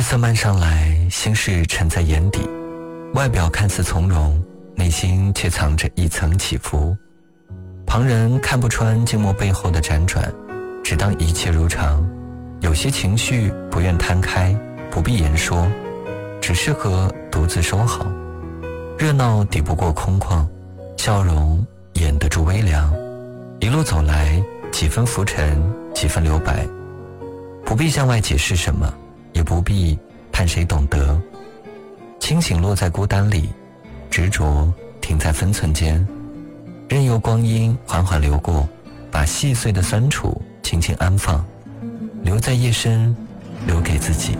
色漫上来，心事沉在眼底，外表看似从容，内心却藏着一层起伏。旁人看不穿静默背后的辗转，只当一切如常。有些情绪不愿摊开，不必言说，只适合独自收好。热闹抵不过空旷，笑容掩得住微凉。一路走来，几分浮沉，几分留白，不必向外解释什么，也不必盼谁懂得。清醒落在孤单里，执着停在分寸间，任由光阴缓缓流过，把细碎的酸楚轻轻安放，留在夜深，留给自己。